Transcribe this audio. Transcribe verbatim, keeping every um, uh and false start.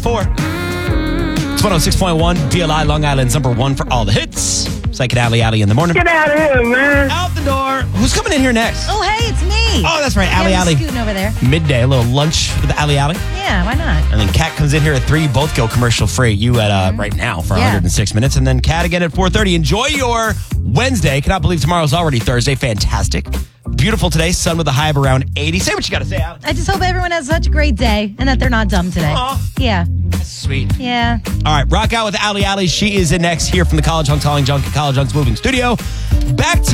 four. It's one oh six point one, B L I, Long Island's number one for all the hits. Psych and Alley Alley in the morning. Get out of here, man. Out the door. Who's coming in here next? Oh, hey, it's me. Oh, that's right, Alley yeah, I'm Alley. scooting over there. Midday, a little lunch with Alley Alley. Yeah, why not? And then Kat comes in here at three. Both go commercial free. You at uh, right now for Yeah. one oh six minutes. And then Kat again at four thirty. Enjoy your Wednesday. Cannot believe tomorrow's already Thursday. Fantastic. Beautiful today. Sun with a high of around eighty. Say what you got to say, Alley. I just hope everyone has such a great day and that they're not dumb today. Aw. Yeah. That's sweet. Yeah. All right, rock out with Alley Alley. She is in next here from the College Hunks Hauling Junk at College Hunks Moving Studio. Back to